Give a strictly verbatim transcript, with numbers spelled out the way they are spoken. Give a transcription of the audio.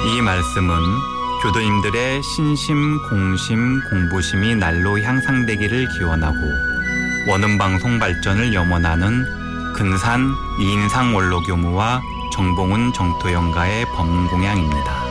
이 말씀은 교도님들의 신심, 공심, 공부심이 날로 향상되기를 기원하고 원음방송 발전을 염원하는 근산 이인상 원로교무와 정봉훈 정토영가의 법문공양입니다.